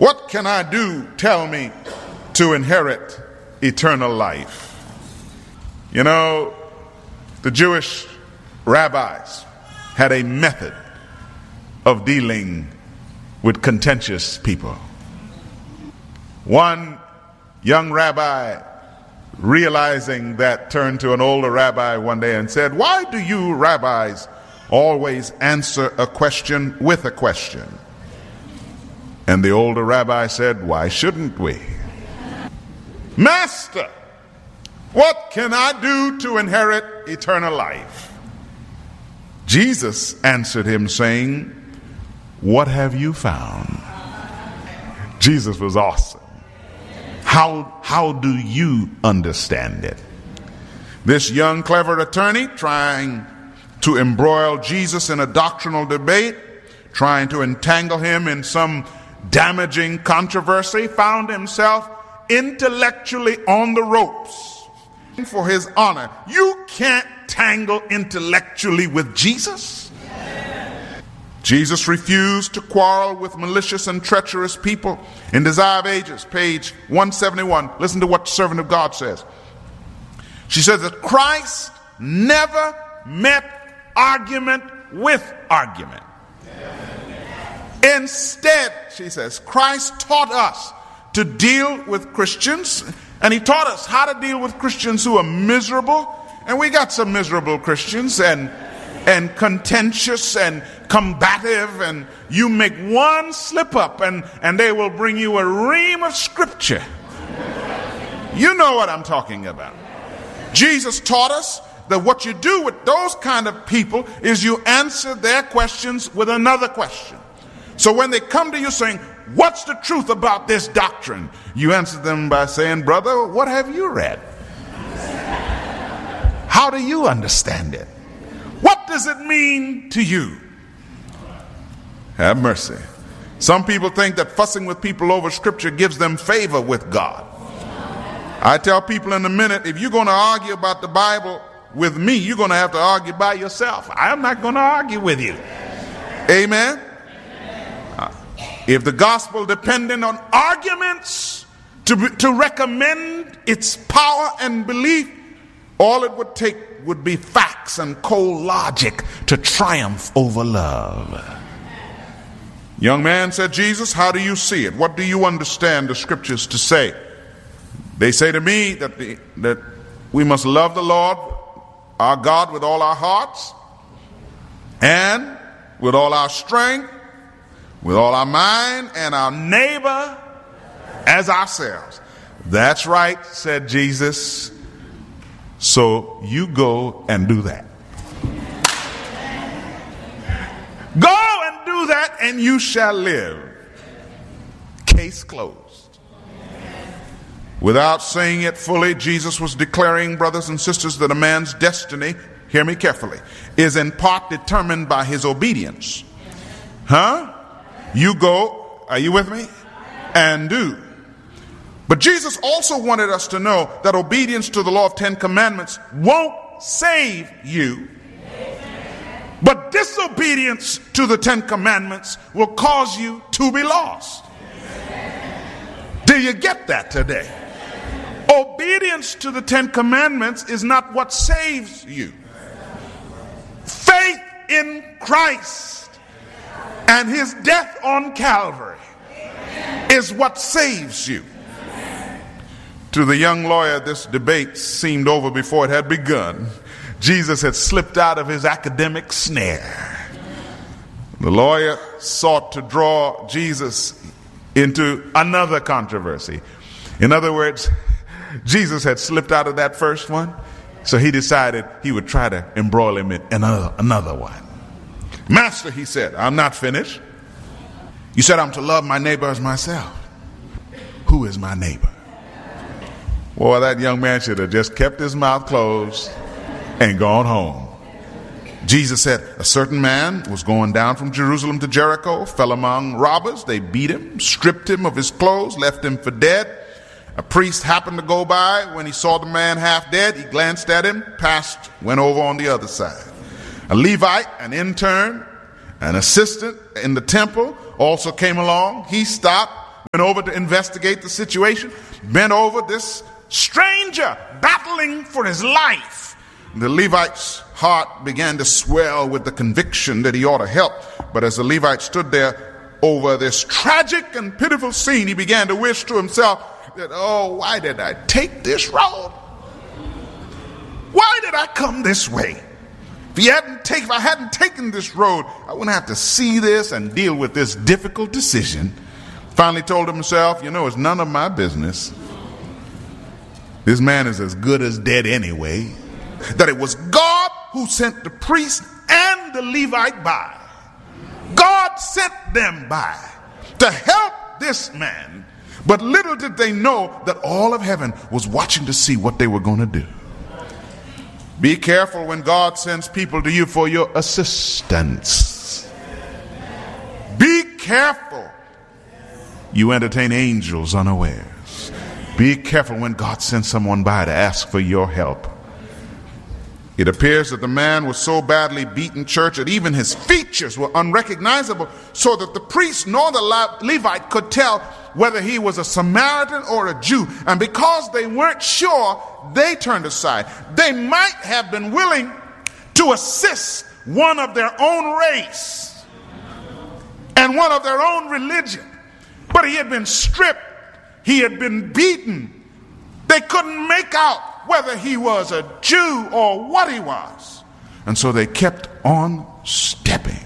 What can I do, tell me, to inherit eternal life? You know, the Jewish rabbis had a method of dealing with contentious people. One young rabbi, realizing that, turned to an older rabbi one day and said, "Why do you rabbis always answer a question with a question?" And the older rabbi said, "Why shouldn't we?" "Master, what can I do to inherit eternal life?" Jesus answered him saying, "What have you found?" Jesus was awesome. How do you understand it? This young, clever attorney, trying to embroil Jesus in a doctrinal debate, trying to entangle him in some damaging controversy, found himself intellectually on the ropes for his honor. You can't tangle intellectually with Jesus. Jesus refused to quarrel with malicious and treacherous people. In Desire of Ages, page 171, listen to what the servant of God says. She says that Christ never met argument with argument. Instead, she says, Christ taught us to deal with Christians, and he taught us how to deal with Christians who are miserable. And we got some miserable Christians and contentious and combative, and you make one slip up and they will bring you a ream of scripture. You know what I'm talking about. Jesus taught us that what you do with those kind of people is you answer their questions with another question. So when they come to you saying, "What's the truth about this doctrine?" you answer them by saying, "Brother, what have you read? How do you understand it? What does it mean to you?" Have mercy. Some people think that fussing with people over scripture gives them favor with God. I tell people in a minute, if you're going to argue about the Bible with me, you're going to have to argue by yourself. I'm not going to argue with you. Amen? If the gospel depended on arguments to recommend its power and belief, all it would take would be facts and cold logic to triumph over love. Young man, said Jesus, how do you see it? What do you understand the scriptures to say? They say to me that we must love the Lord our God with all our hearts and with all our strength, with all our mind, and our neighbor as ourselves. That's right, said Jesus. So you go and do that. Go and do that and you shall live. Case closed. Without saying it fully, Jesus was declaring, brothers and sisters, that a man's destiny, hear me carefully, is in part determined by his obedience. You go, are you with me? And do. But Jesus also wanted us to know that obedience to the law of 10 commandments won't save you. But disobedience to the 10 commandments will cause you to be lost. Do you get that today? Obedience to the 10 commandments is not what saves you. Faith in Christ and his death on Calvary is what saves you. To the young lawyer, this debate seemed over before it had begun. Jesus had slipped out of his academic snare. The lawyer sought to draw Jesus into another controversy. In other words, Jesus had slipped out of that first one, so he decided he would try to embroil him in another one. Master, he said, I'm not finished. You said I'm to love my neighbor as myself. Who is my neighbor? Boy, that young man should have just kept his mouth closed and gone home. Jesus said, a certain man was going down from Jerusalem to Jericho, fell among robbers. They beat him, stripped him of his clothes, left him for dead. A priest happened to go by. When he saw the man half dead, he glanced at him, passed, went over on the other side. A Levite, an intern, an assistant in the temple also came along. He stopped. went over to investigate the situation, bent over this stranger battling for his life. The Levite's heart began to swell with the conviction that he ought to help. But as the Levite stood there over this tragic and pitiful scene, he began to wish to himself that, oh, why did I take this road? Why did I come this way? If I hadn't taken this road, I wouldn't have to see this and deal with this difficult decision. Finally told himself, it's none of my business. This man is as good as dead anyway. That it was God who sent the priest and the Levite by. God sent them by to help this man. But little did they know that all of heaven was watching to see what they were going to do. Be careful when God sends people to you for your assistance. Be careful. You entertain angels unawares. Be careful when God sends someone by to ask for your help. It appears that the man was so badly beaten, church, that even his features were unrecognizable, so that the priest nor the Levite could tell whether he was a Samaritan or a Jew. And because they weren't sure, they turned aside. They might have been willing to assist one of their own race and one of their own religion. But he had been stripped. He had been beaten. They couldn't make out whether he was a Jew or what he was. And so they kept on stepping.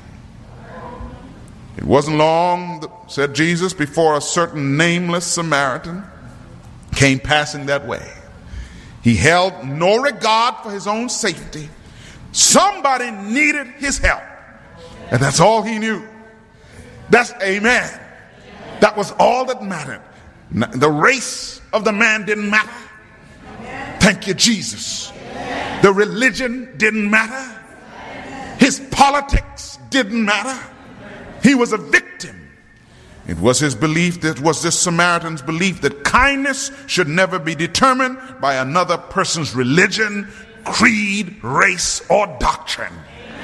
It wasn't long, said Jesus, before a certain nameless Samaritan came passing that way. He held no regard for his own safety. Somebody needed his help. And that's all he knew. That's amen. That was all that mattered. The race of the man didn't matter. Thank you, Jesus. The religion didn't matter. His politics didn't matter. He was a victim. It was his belief, that was this Samaritan's belief, that kindness should never be determined by another person's religion, creed, race, or doctrine.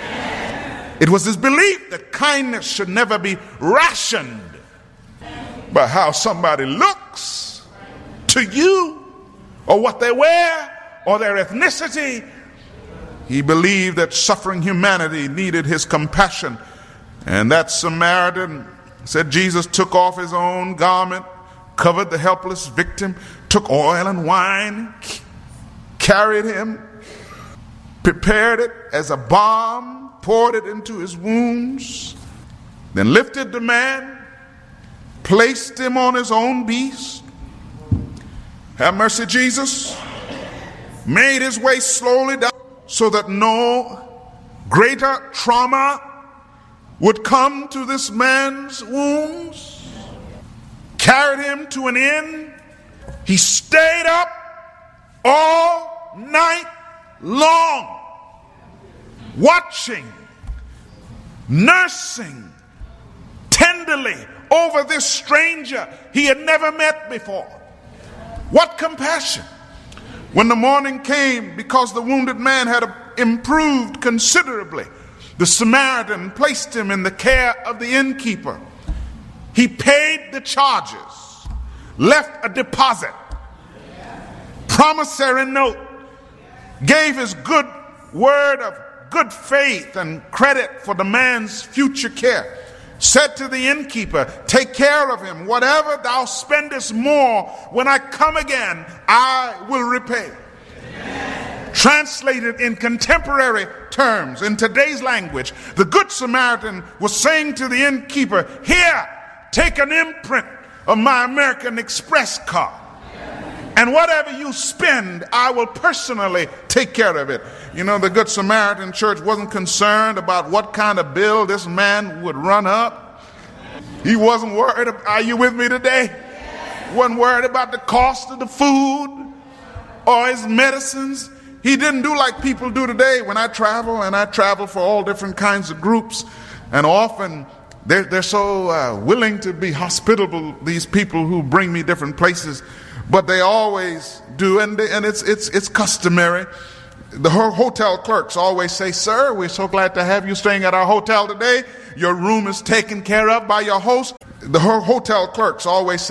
It was his belief that kindness should never be rationed by how somebody looks to you, or what they wear, or their ethnicity. He believed that suffering humanity needed his compassion. And that Samaritan, said Jesus, took off his own garment, covered the helpless victim, took oil and wine, carried him, prepared it as a balm, poured it into his wounds, then lifted the man, placed him on his own beast. Have mercy, Jesus. Made his way slowly down so that no greater trauma would come to this man's wounds. Carried him to an inn. He stayed up all night long, watching, nursing tenderly over this stranger he had never met before. What compassion! When the morning came, because the wounded man had improved considerably, the Samaritan placed him in the care of the innkeeper. He paid the charges, left a deposit, promissory note, gave his good word of good faith and credit for the man's future care. Said to the innkeeper, take care of him. Whatever thou spendest more, when I come again, I will repay. Amen. Translated in contemporary terms, in today's language, the Good Samaritan was saying to the innkeeper, here, take an imprint of my American Express card. And whatever you spend, I will personally take care of it. The Good Samaritan church wasn't concerned about what kind of bill this man would run up. He wasn't worried. Are you with me today? Wasn't worried about the cost of the food or his medicines. He didn't do like people do today. When I travel, and I travel for all different kinds of groups, and often they're so willing to be hospitable, these people who bring me different places. But they always do, and it's customary. The hotel clerks always say, sir, we're so glad to have you staying at our hotel today. Your room is taken care of by your host. The hotel clerks always say,